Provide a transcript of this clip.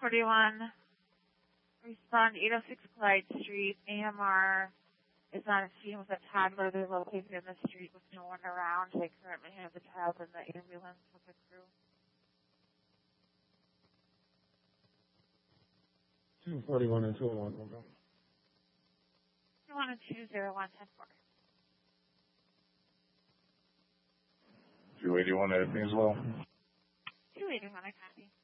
241. Respond 806 Clyde Street. AMR is on a scene with a toddler. They're located in the street with no one around. They currently have the child in the ambulance with the crew. 241 and 201. Okay. 201 and 201, 10-4. 281 at me as well. 281, I copy.